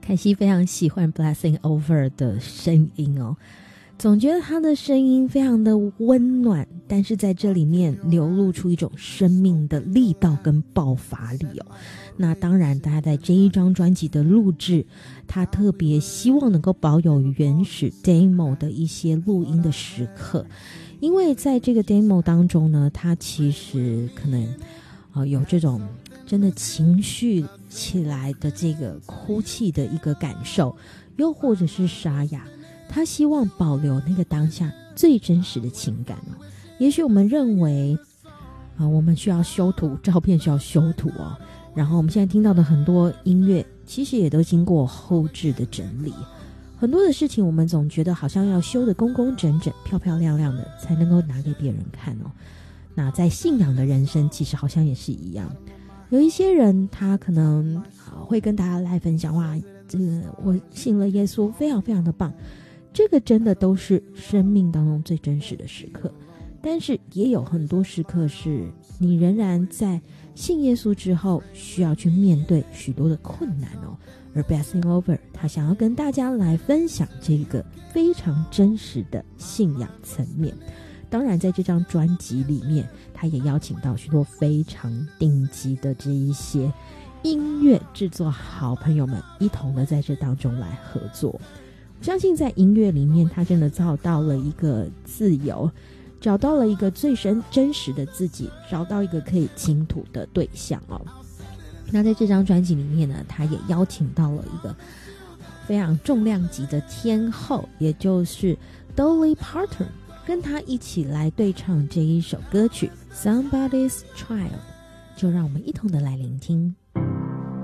凯西非常喜欢 Blessing Over 的声音哦，总觉得他的声音非常的温暖，但是在这里面流露出一种生命的力道跟爆发力哦。那当然他在这一张专辑的录制，他特别希望能够保有原始 demo 的一些录音的时刻，因为在这个 demo 当中呢，他其实可能有这种真的情绪起来的这个哭泣的一个感受，又或者是沙哑，他希望保留那个当下最真实的情感哦。也许我们认为我们需要修图，照片需要修图哦，然后我们现在听到的很多音乐其实也都经过后制的整理，很多的事情我们总觉得好像要修得工工整整漂漂亮亮的才能够拿给别人看哦。那在信仰的人生其实好像也是一样，有一些人他可能会跟大家来分享，哇，这个我信了耶稣非常非常的棒，这个真的都是生命当中最真实的时刻。但是也有很多时刻是你仍然在信耶稣之后需要去面对许多的困难哦。而 Blessing Over 他想要跟大家来分享这个非常真实的信仰层面。当然在这张专辑里面，他也邀请到许多非常顶级的这一些音乐制作好朋友们一同的在这当中来合作。我相信在音乐里面他真的找到了一个自由，找到了一个最真实的自己，找到一个可以倾吐的对象哦。那在这张专辑里面呢，他也邀请到了一个非常重量级的天后，也就是 Dolly Parton， 跟他一起来对唱这一首歌曲 Somebody's Child， 就让我们一同的来聆听。